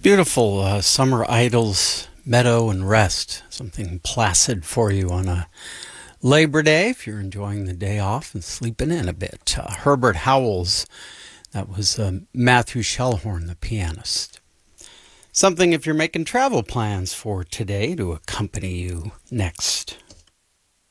Beautiful summer idyls, meadow and rest. Something placid for you on a Labor Day if you're enjoying the day off and sleeping in a bit. Herbert Howells, that was Matthew Shellhorn, the pianist. Something if you're making travel plans for today to accompany you next